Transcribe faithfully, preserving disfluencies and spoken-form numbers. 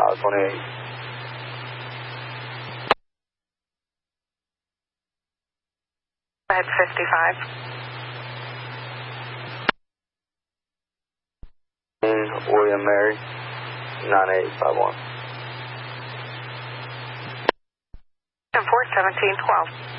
Pilot twenty-eight. Head fifty-five. William Mary, nine eight five one. four seventeen twelve.